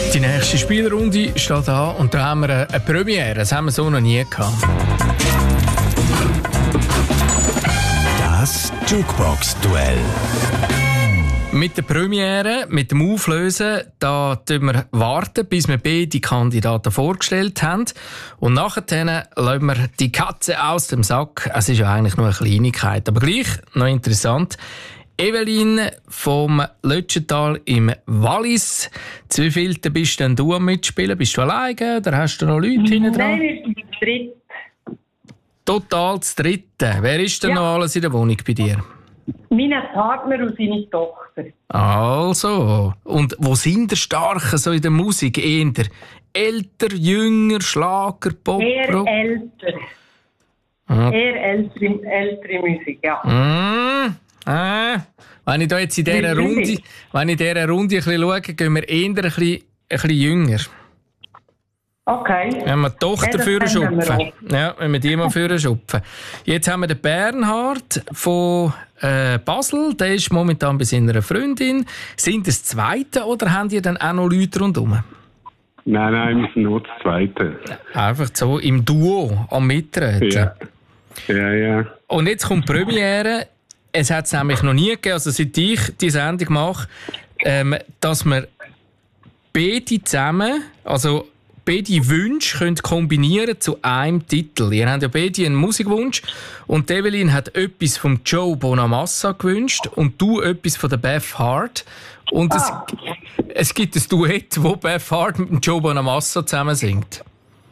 Die nächste Spielrunde steht an und da haben wir eine Premiere. Das haben wir so noch nie gehabt. Das Jukebox-Duell. Mit der Premiere, mit dem Auflösen, da warten wir warten, bis wir beide Kandidaten vorgestellt haben. Und nachher lassen wir die Katze aus dem Sack. Es ist ja eigentlich nur eine Kleinigkeit, aber gleich noch interessant. Evelyn vom Lötschental im Wallis. Zu wie viel bist denn du am Mitspielen? Bist du alleine oder hast du noch Leute hinten dran? Nein, wir sind zu dritt. Total zu dritte. Wer ist denn noch alles in der Wohnung bei dir? Mein Partner und seine Tochter. Also, und wo sind die Starken so in der Musik? Eher älter, jünger, Schlager, Pop, Eher Rock? älter. Ah. Eher ältere Musik, ja. Wenn ich da jetzt in dieser Runde, ein bisschen schaue, gehen wir eher ein bisschen jünger. Okay. Wenn wir die Tochter das für kennen wir schupfen. Ja, wenn wir die mal für schupfen. Jetzt haben wir den Bernhard von Basel. Der ist momentan bei seiner Freundin. Sind das Zweite oder haben die dann auch noch Leute rundherum? Nein, wir sind nur das Zweite. Einfach so im Duo am Mitreden. Ja. Und jetzt kommt die Premiere. Es hat es nämlich noch nie gegeben, also seit ich die Sendung mache, dass wir beide zusammen, also beide Wünsche können kombinieren zu einem Titel. Ihr habt ja beide einen Musikwunsch und Evelyn hat etwas von Joe Bonamassa gewünscht und du etwas von der Beth Hart. Und es gibt ein Duett, wo Beth Hart mit Joe Bonamassa zusammen singt.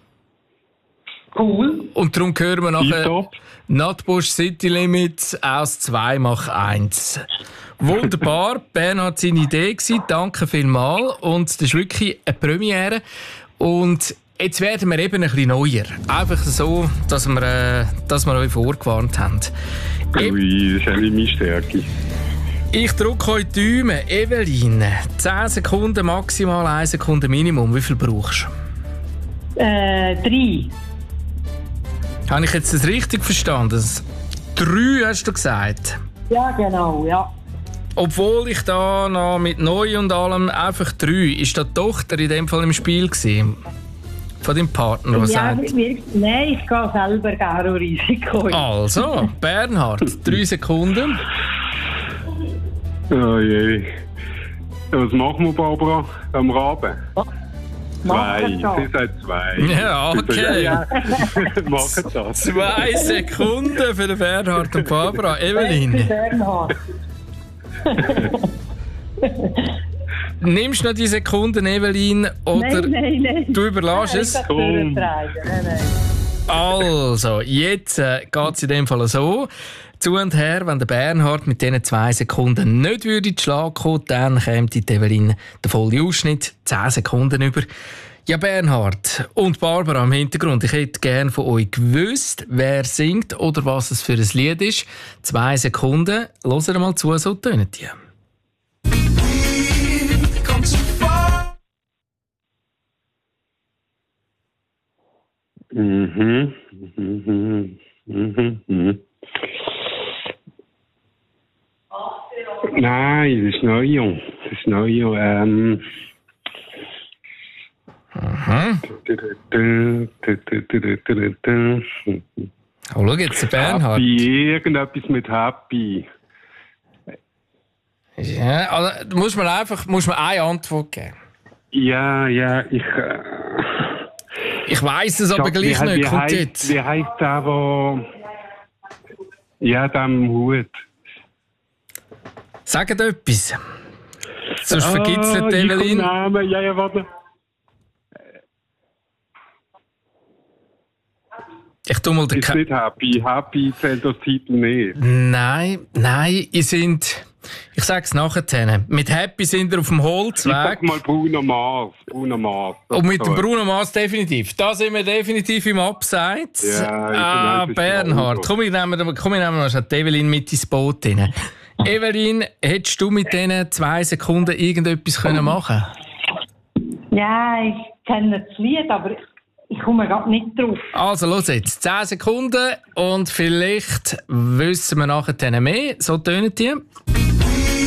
Cool. Und darum hören wir nachher Nutbush City Limits aus 2 mach 1. Wunderbar, Bernhard hat seine Idee gewesen. Danke vielmals. Und das ist wirklich eine Premiere. Und jetzt werden wir eben ein bisschen neuer. Einfach so, dass wir euch vorgewarnt haben. Ui, das ist eigentlich meine Stärke. Ich drücke euch die Daumen. Evelyn, 10 Sekunden maximal, 1 Sekunde Minimum. Wie viel brauchst du? 3. Habe ich jetzt das richtig verstanden? 3 hast du gesagt? Ja, genau, ja. Obwohl ich da noch mit neu und allem einfach 3. Ist da die Tochter in dem Fall im Spiel gewesen? Von deinem Partner, was sagt? Nein, ich gehe selber gerne Risiko. Also, Bernhard, 3 Sekunden. Oh je. Was machen wir, Barbara, am Raben? 2. Sie sagt 2. Ja, okay. Ja. Machen das. 2 Sekunden für den Bernhard und Barbara. Evelyn. Bernhard. Nimmst du noch die Sekunden, Evelyn, oder Nein. du überlässt es? Nein. Also, jetzt geht es in dem Fall so. Zu und her, wenn der Bernhard mit diesen 2 Sekunden nicht würde zu Schlag kommen, dann käme die Evelyn der volle Ausschnitt, 10 Sekunden über. Ja, Bernhard und Barbara im Hintergrund, ich hätte gerne von euch gewusst, wer singt oder was es für ein Lied ist. 2 Sekunden, hört mal zu, so tönen die. Nein, das ist neu. Oh, schau jetzt, der Bernhard. Happy, irgendetwas mit Happy. Ja, also muss man eine Antwort geben. Ja, ich weiss es aber gleich nicht. Kommt jetzt. Wie heisst der, wo... Ja, der am Hut. Sagt etwas. Sonst vergibt's nicht, Evelyn. Ja, warte. Ich tu mal den Ist nicht Happy. Happy zählt das Titel nicht. Nein, ihr sind... Ich sag's nachher. Mit Happy sind ihr auf dem Holzweg. Ich sag mal Bruno Mars. Und mit dem Bruno Mars definitiv. Da sind wir definitiv im Abseits. Ja, Bernhard. Komm, ich nehme mal die Evelyn mit ins Boot rein. Evelyn, hättest du mit diesen 2 Sekunden irgendetwas machen können? Ja, ich kenne das Lied, aber ich komme gerade nicht drauf. Also, los jetzt. 10 Sekunden und vielleicht wissen wir nachher mehr. So tönen die.